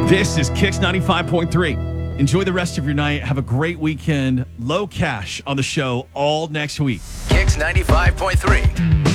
This is Kicks 95.3. Enjoy the rest of your night. Have a great weekend. Low Cash on the show all next week. Kicks 95.3.